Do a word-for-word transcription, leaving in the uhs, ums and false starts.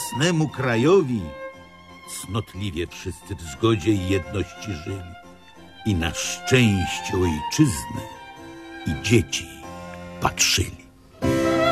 własnemu krajowi, cnotliwie wszyscy w zgodzie i jedności żyli. I na szczęście ojczyzny i dzieci patrzyli.